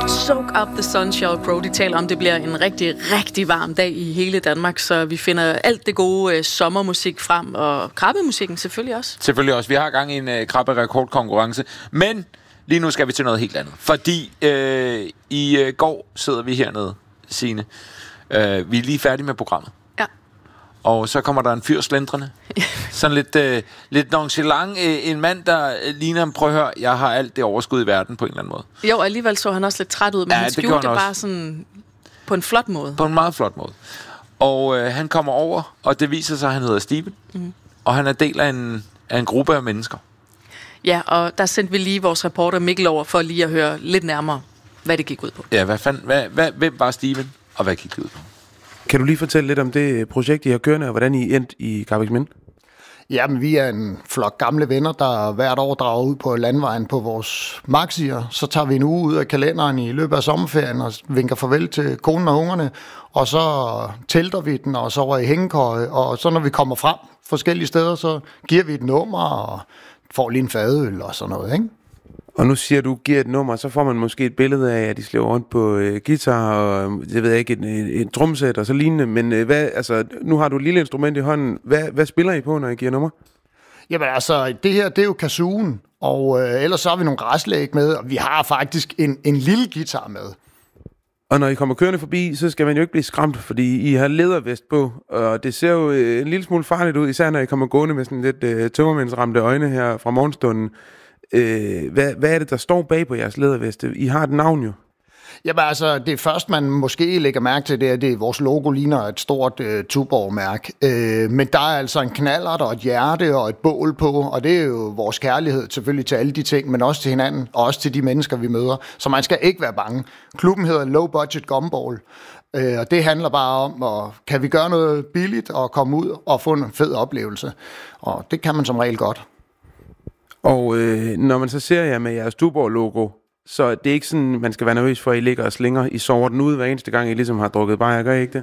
Soak Up The Sun Shall Grow. De taler om, det bliver en rigtig, rigtig varm dag i hele Danmark, så vi finder alt det gode sommermusik frem, og krabbemusikken selvfølgelig også. Selvfølgelig også. Vi har gang i en krabbe-rekordkonkurrence, men lige nu skal vi til noget helt andet. Fordi i går sidder vi hernede, Signe. Vi er lige færdige med programmet. Ja. Og så kommer der en fyr slendrende. Sådan lidt nonchalant. En mand, der ligner, prøv at høre, jeg har alt det overskud i verden på en eller anden måde. Jo, alligevel så han også lidt træt ud, men han skjulte det bare sådan på en flot måde. På en meget flot måde. Og han kommer over, og det viser sig, at han hedder Steven. Mm. Og han er del af en gruppe af mennesker. Ja, og der sendte vi lige vores reporter Mikkel over for lige at høre lidt nærmere, hvad det gik ud på. Ja, hvem var Steven, og hvad gik det ud på? Kan du lige fortælle lidt om det projekt, I har kørende, og hvordan I endte i Karrebæksminde? Jamen, vi er en flok gamle venner, der hvert år drager ud på landvejen på vores maxier. Så tager vi en uge ud af kalenderen i løbet af sommerferien og vinker farvel til konen og ungerne. Og så telter vi den og sover i hængekøje. Og så når vi kommer frem forskellige steder, så giver vi et nummer og får lige en fadøl og sådan noget, ikke? Og nu siger du, giver et nummer, så får man måske et billede af, at de slår rundt på guitar og, jeg ved ikke, et tromsæt og så lignende. Men nu har du et lille instrument i hånden. Hvad spiller I på, når I giver nummer? Jamen altså, det her, det er jo kazooen, og ellers så har vi nogle græslæg med, og vi har faktisk en lille guitar med. Og når I kommer kørende forbi, så skal man jo ikke blive skræmt, fordi I har lædervest på, og det ser jo en lille smule farligt ud, især når I kommer gående med sådan lidt tømmermændsramte øjne her fra morgenstunden. Hvad er det, der står bag på jeres læderveste? I har et navn jo. Jamen altså, det første, man måske lægger mærke til, det er vores logo ligner et stort Tuborg-mærke. Men der er altså en knallert og et hjerte og et bål på, og det er jo vores kærlighed selvfølgelig til alle de ting, men også til hinanden, og også til de mennesker, vi møder. Så man skal ikke være bange. Klubben hedder Low Budget Gumball, og det handler bare om, kan vi gøre noget billigt og komme ud og få en fed oplevelse. Og det kan man som regel godt. Og når man så ser jer med jeres Tuborg-logo, så det er ikke sådan, man skal være nervøs for, at I ligger og slinger. I sover den ud hver eneste gang, I ligesom har drukket bajer, gør I ikke det?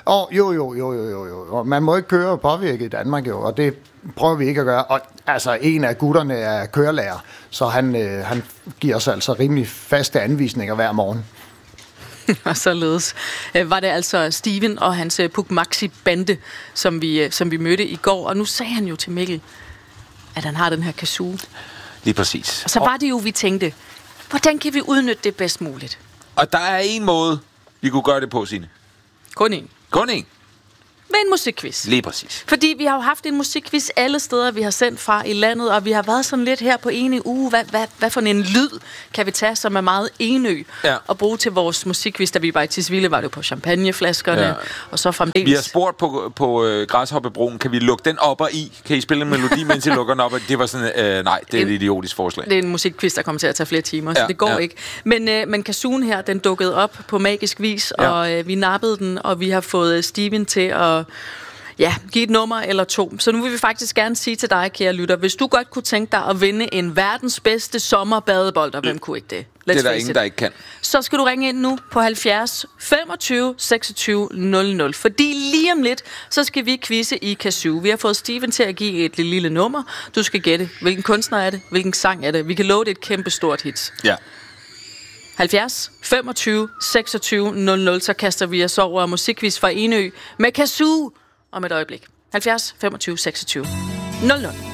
Jo. Man må ikke køre påvirket i Danmark, jo, og det prøver vi ikke at gøre. Og altså, en af gutterne er kørelærer, så han giver os altså rimelig faste anvisninger hver morgen. Og således var det altså Steven og hans Puk Maxi bande, som vi mødte i går. Og nu sagde han jo til Mikkel, at han har den her kazoo. Lige præcis. Og så var det jo, vi tænkte, hvordan kan vi udnytte det bedst muligt? Og der er en måde, vi kunne gøre det på, Signe. Kun en. Med en musikquiz. Lige præcis. Fordi vi har jo haft en musikquiz alle steder, vi har sendt fra i landet, og vi har været sådan lidt her på ene uge. Hvad for en lyd kan vi tage, som er meget enø, og bruge til vores musikquiz? Da vi var i Tisvilde, var det på champagneflaskerne, og så fremdeles. Vi har spurgt på Græshoppebroen, kan vi lukke den op og i? Kan I spille en melodi, mens I lukker den op? Og det var sådan, nej, det er et idiotisk forslag. Det er en musikquiz, der kommer til at tage flere timer, så det går ikke. Men kazooen her, den dukkede op på magisk vis, og vi nappede den, og vi har fået Steven til at give et nummer eller to. Så nu vil vi faktisk gerne sige til dig, kære lytter, hvis du godt kunne tænke dig at vinde en verdens bedste sommerbadebold, og hvem kunne ikke det? Det er der ingen, der ikke kan. Så skal du ringe ind nu på 70 25 26 00. Fordi lige om lidt, så skal vi quizze i kazoo. Vi har fået Steven til at give et lille nummer. Du skal gætte, hvilken kunstner er det, hvilken sang er det. Vi kan love det et kæmpe stort hit. Ja. 70 25 26 00, så kaster vi os over musikquiz fra Enø med kazoo om et øjeblik. 70 25 26 00.